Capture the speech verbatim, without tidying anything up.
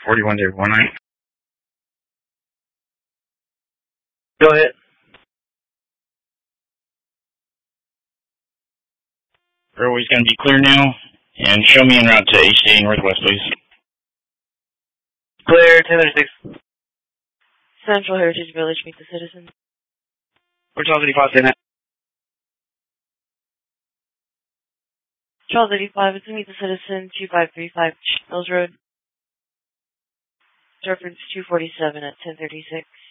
forty-one zero four nine. Go ahead. Railway's going to be clear now, and show me en route to H D A Northwest, please. Clear, ten thirty-six. Central Heritage Village, meet the citizen. We're Charles eighty-five, saying that. Charles eighty-five, it's to meet the citizen, two five three five Mills Road. Reference two forty-seven at ten thirty-six.